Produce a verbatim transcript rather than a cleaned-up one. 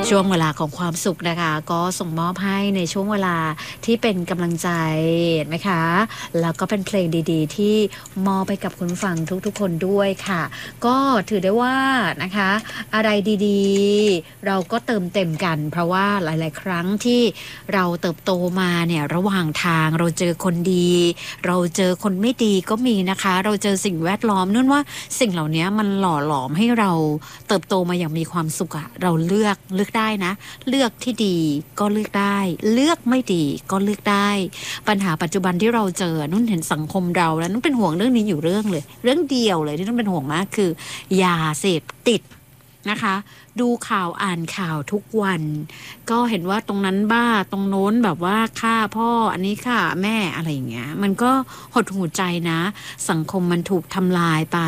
ช่วงเวลาของความสุขนะคะก็ส่งมอบให้ในช่วงเวลาที่เป็นกำลังใจนะคะแล้วก็เป็นเพลงดีๆที่มอบไปกับคุณฟังทุกๆคนด้วยค่ะก็ถือได้ว่านะคะอะไรดีๆเราก็เติมเต็มกันเพราะว่าหลายๆครั้งที่เราเติบโตมาเนี่ยระหว่างทางเราเจอคนดีเราเจอคนไม่ดีก็มีนะคะเราเจอสิ่งแวดล้อมนั่นว่าสิ่งเหล่านี้มันหล่อหลอมให้เราเติบโตมาอย่างมีความสุขอะเราเลือกเลือกได้นะเลือกที่ดีก็เลือกได้เลือกไม่ดีก็เลือกได้ปัญหาปัจจุบันที่เราเจอนุ่นเห็นสังคมเราแล้วนุ่นเป็นห่วงเรื่องนี้อยู่เรื่องเลยเรื่องเดียวเลยที่นุ่นเป็นห่วงมากคือยาเสพติดนะคะดูข่าวอ่านข่าวทุกวันก็เห็นว่าตรงนั้นบ้าตรงโน้นแบบว่าฆ่าพ่ออันนี้ฆ่าแม่อะไรอย่างเงี้ยมันก็หดหูใจนะสังคมมันถูกทำลายไป